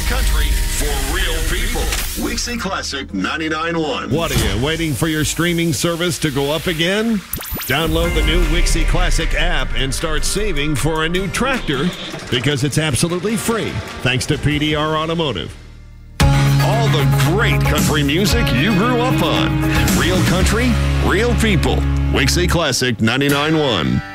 country for real people. Wixie Classic 99.1. What are you, waiting for your streaming service to go up again? Download the new Wixie Classic app and start saving for a new tractor because it's absolutely free, thanks to PDR Automotive. All the great country music you grew up on. Real country, real people. Wixie Classic 99.1.